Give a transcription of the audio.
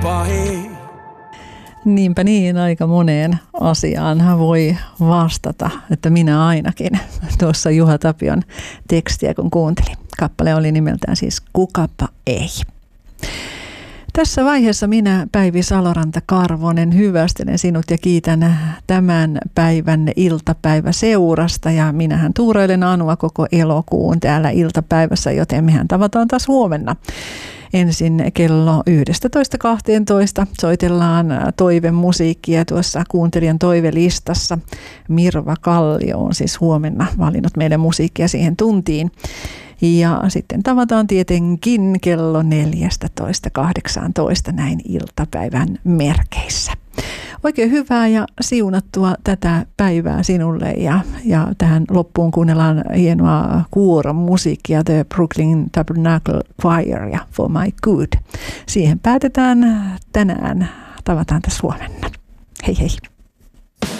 Niinpä niin, aika moneen asiaan voi vastata, että minä ainakin tuossa Juha Tapion tekstiä kun kuuntelin. Kappale oli nimeltään siis Kukapa ei. Tässä vaiheessa minä, Päivi Saloranta-Karvonen, hyvästelen sinut ja kiitän tämän päivän iltapäiväseurasta. Ja minähän tuurailen Anua koko elokuun täällä iltapäivässä, joten mehän tavataan taas huomenna. Ensin kello 11.12 soitellaan toivemusiikkia tuossa kuuntelijan toivelistassa. Mirva Kallio on siis huomenna valinnut meille musiikkia siihen tuntiin. Ja sitten tavataan tietenkin kello 14.18 näin iltapäivän merkeissä. Oikein hyvää ja siunattua tätä päivää sinulle ja tähän loppuun kuunnellaan hienoa kuoron musiikkia The Brooklyn Tabernacle Choir ja For My Good. Siihen päätetään tänään. Tavataan tässä huomenna. Hei hei.